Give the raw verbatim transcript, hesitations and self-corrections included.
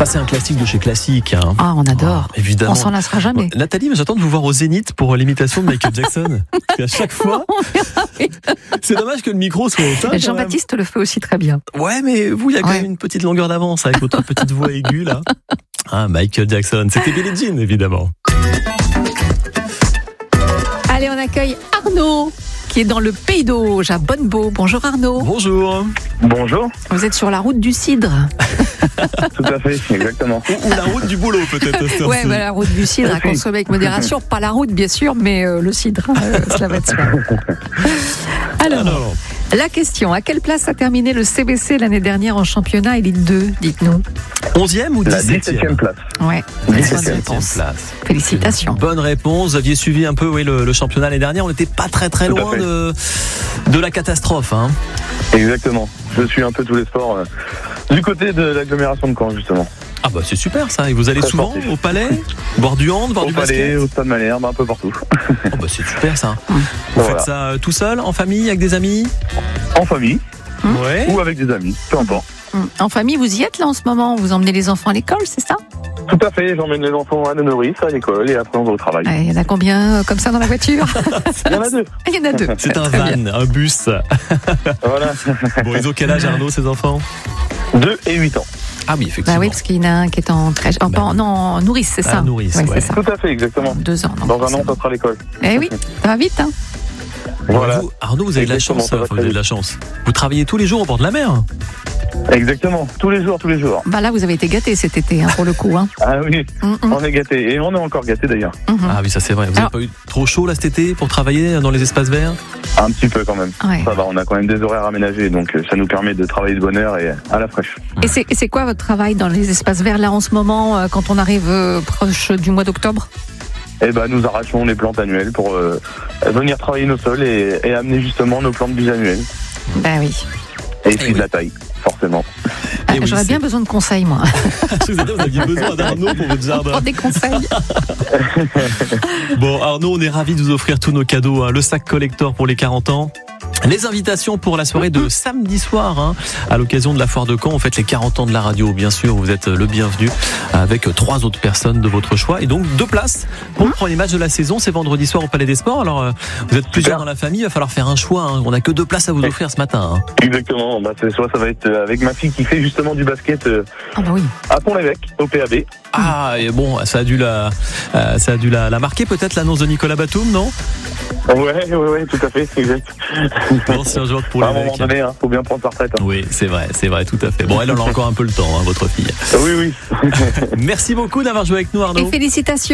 Ça, c'est un classique de chez Classique. Hein. Ah, on adore. Ah, évidemment. On s'en lassera jamais. Bon, Nathalie, mais j'attends de vous voir au Zénith pour l'imitation de Michael Jackson. Parce qu'à chaque fois, c'est dommage que le micro soit éteint. Jean-Baptiste le fait aussi très bien. Ouais, mais vous, il y a quand ouais. même une petite longueur d'avance avec votre petite voix aiguë, là. Ah, Michael Jackson. C'était Billie Jean, évidemment. Allez, on accueille Arnaud, qui est dans le Pays d'Auge, à Bonnebeau. Bonjour Arnaud. Bonjour. Bonjour. Vous êtes sur la route du cidre. Tout à fait, exactement. Ou, ou la route du boulot, peut-être. Ouais, bah, la route du cidre à consommer avec modération. Pas la route, bien sûr, mais euh, le cidre, euh, cela va de soi. Alors, Alors, la question, à quelle place a terminé le C B C l'année dernière en championnat Élite deux, dites-nous? onzième ou dix-septième? dix-septième place. Ouais, dix-septième place. Félicitations. Bonne réponse. Vous aviez suivi un peu oui, le, le championnat l'année dernière. On n'était pas très très Tout loin de, de la catastrophe. Hein. Exactement. Je suis un peu tous les sports euh, du côté de l'agglomération de Caen, justement. Ah bah c'est super ça. Et vous allez Très souvent sportif. au Palais, boire du hand, boire Au du Palais, basket? au Stade Malherbe, un peu partout. Oh bah c'est super ça. Vous Voilà. faites ça tout seul, en famille, avec des amis? En famille Hum. Ouais. ou avec des amis, peu importe. En famille, vous y êtes là en ce moment? Vous emmenez les enfants à l'école, c'est ça? Tout à fait, j'emmène les enfants à Nonoris, à l'école, et après on va au travail. Il y en a combien euh, comme ça dans la voiture? Il y en a deux. Il y en a deux. C'est un Très van, bien. un bus. Voilà. Bon, ils ont quel âge Arnaud, ces enfants? deux et huit ans. Ah oui, effectivement. Bah oui, parce qu'il y en a un qui est en crèche. Oh, Bah pas en- oui. non, en nourrice, c'est Ah, ça? nourrice, Ouais, ouais. c'est ça. Tout à fait, exactement. Deux ans. donc Dans un an, forcément. ça sera l'école. Eh oui, ça va vite, hein? Voilà. Vous, Arnaud, vous avez de la Exactement, chance. ça va Enfin, très vous avez de vite. la chance. Vous travaillez tous les jours au bord de la mer. Exactement, tous les jours, tous les jours. Bah là, vous avez été gâtés cet été, hein, pour le coup. Hein. Ah oui, Mm, mm, on est gâtés, et on est encore gâtés d'ailleurs. mhm. Ah oui, ça c'est vrai. Vous n'avez Alors- pas eu trop chaud là cet été pour travailler dans les espaces verts? Un petit peu quand même. Ouais. Ça va, on a quand même des horaires aménagés, donc euh, ça nous permet de travailler de bonne heure et à la fraîche. Et c'est, et c'est quoi votre travail dans les espaces verts là en ce moment, euh, quand on arrive euh, proche du mois d'octobre? Eh ben, nous arrachons les plantes annuelles pour euh, venir travailler nos sols et, et amener justement nos plantes bisannuelles. Bah oui. Et puis oui. de la taille, forcément. Ah, Eh oui, j'aurais c'est- bien besoin de conseils, moi. Je vous ai dit, vous aviez besoin d'Arnaud pour votre jardin. Pour des conseils. Bon, Arnaud, on est ravis de vous offrir tous nos cadeaux. Hein. Le sac collector pour les quarante ans. Les invitations pour la soirée de samedi soir, hein, à l'occasion de la foire de Caen. On fête les quarante ans de la radio, bien sûr. Vous êtes le bienvenu avec trois autres personnes de votre choix. Et donc, deux places pour le premier match de la saison. C'est vendredi soir au Palais des Sports. Alors, euh, vous êtes plusieurs dans la famille. Il va falloir faire un choix. Hein. On n'a que deux places à vous offrir ce matin. Hein. Exactement, bah, c'est soit ça va être euh, avec ma fille qui fait justement du basket euh, Ah bah oui. à Pont-l'Évêque, au P A B. Ah, et bon, ça a dû la, euh, ça a dû la, la marquer peut-être l'annonce de Nicolas Batum, non? Ouais, ouais, ouais, tout à fait, exact. L'ancien joueur de À un moment Pont-l'Évêque. donné, hein, faut bien prendre sa retraite. Hein. Oui, c'est vrai, c'est vrai, tout à fait. Bon, elle en a encore un peu le temps, hein, votre fille. Oui, oui. Merci beaucoup d'avoir joué avec nous, Arnaud. Et félicitations.